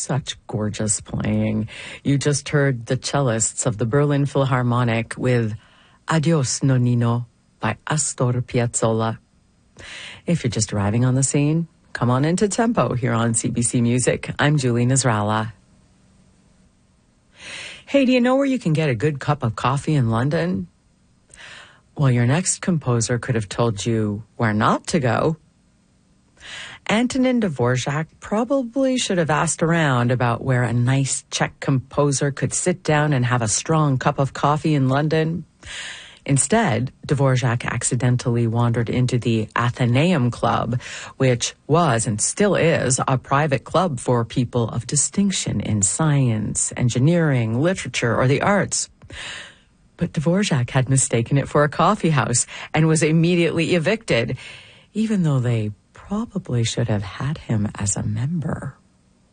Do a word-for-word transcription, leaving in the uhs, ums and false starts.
such gorgeous playing. You just heard the cellists of the Berlin Philharmonic with Adios Nonnino by Astor Piazzolla. If you're just arriving on the scene, come on into Tempo here on C B C Music. I'm Julie Nasrallah. Hey, do you know where you can get a good cup of coffee in London? Well, your next composer could have told you where not to go. Antonin Dvorak probably should have asked around about where a nice Czech composer could sit down and have a strong cup of coffee in London. Instead, Dvorak accidentally wandered into the Athenaeum Club, which was and still is a private club for people of distinction in science, engineering, literature, or the arts. But Dvorak had mistaken it for a coffee house and was immediately evicted, even though they probably should have had him as a member.